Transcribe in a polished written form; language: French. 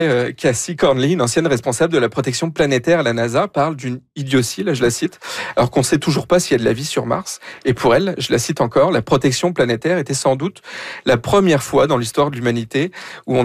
Cassie Conley, une ancienne responsable de la protection planétaire à la NASA, parle d'une idiotie, là je la cite, alors qu'on ne sait toujours pas s'il y a de la vie sur Mars. Et pour elle, je la cite encore, la protection planétaire était sans doute la première fois dans l'histoire de l'humanité où on